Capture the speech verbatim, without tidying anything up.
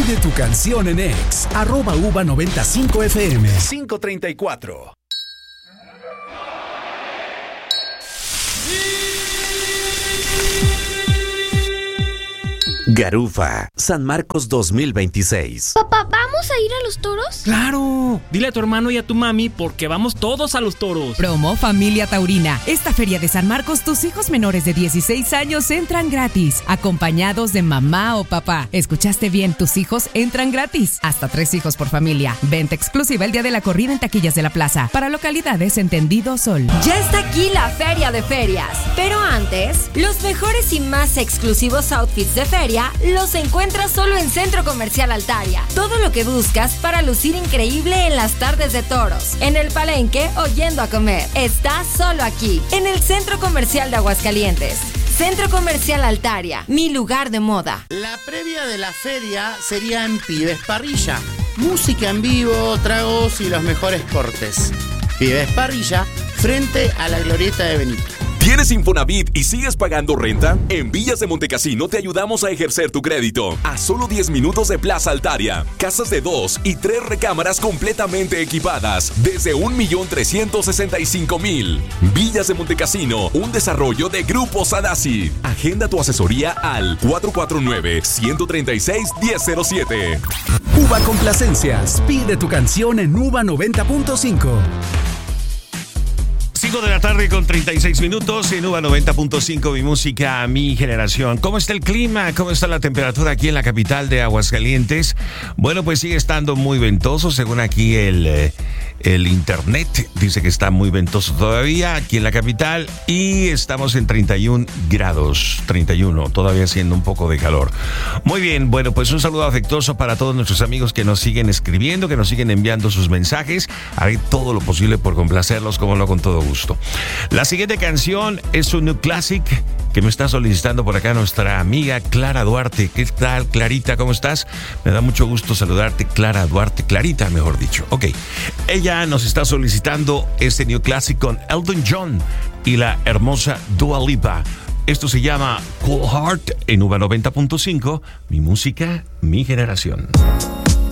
Pide tu canción en X, arroba uva noventa y cinco F M quinientos treinta y cuatro. Garufa, San Marcos dos mil veintiséis. Papá, ¿vamos a ir a los toros? ¡Claro! Dile a tu hermano y a tu mami porque vamos todos a los toros. Promo Familia Taurina. Esta feria de San Marcos, tus hijos menores de dieciséis años entran gratis, acompañados de mamá o papá. ¿Escuchaste bien? Tus hijos entran gratis. Hasta tres hijos por familia. Venta exclusiva el día de la corrida en taquillas de la plaza. Para localidades Entendido Sol. Ya está aquí la Feria de Ferias. Pero antes, los mejores y más exclusivos outfits de feria los encuentras solo en Centro Comercial Altaria. Todo lo que buscas para lucir increíble en las tardes de toros, en el palenque o yendo a comer, está solo aquí, en el Centro Comercial de Aguascalientes. Centro Comercial Altaria, mi lugar de moda. La previa de la feria sería en Pibes Parrilla. Música en vivo, tragos y los mejores cortes. Pibes Parrilla, frente a la Glorieta de Benito. ¿Tienes Infonavit y sigues pagando renta? En Villas de Montecassino te ayudamos a ejercer tu crédito. A solo diez minutos de Plaza Altaria. Casas de dos y tres recámaras completamente equipadas. Desde un millón trescientos sesenta y cinco mil. Villas de Montecassino, un desarrollo de Grupo Sadasi. Agenda tu asesoría al cuatro cuatro nueve, uno tres seis, uno cero cero siete. Uva Complacencias. Pide tu canción en Uva noventa punto cinco. cinco de la tarde con treinta y seis minutos en Uva noventa punto cinco, mi música, mi generación. ¿Cómo está el clima? ¿Cómo está la temperatura aquí en la capital de Aguascalientes? Bueno, pues sigue estando muy ventoso, según aquí el, eh, el internet. Dice que está muy ventoso todavía aquí en la capital y estamos en treinta y un grados, treinta y uno, todavía haciendo un poco de calor. Muy bien, bueno, pues un saludo afectuoso para todos nuestros amigos que nos siguen escribiendo, que nos siguen enviando sus mensajes. Haré todo lo posible por complacerlos, como no, con todo gusto. La siguiente canción es un new classic que me está solicitando por acá nuestra amiga Clara Duarte. ¿Qué tal, Clarita? ¿Cómo estás? Me da mucho gusto saludarte, Clara Duarte. Clarita, mejor dicho. Ok. Ella nos está solicitando este new classic con Elton John y la hermosa Dua Lipa. Esto se llama Cold Heart en Uva noventa punto cinco. Mi música, mi generación.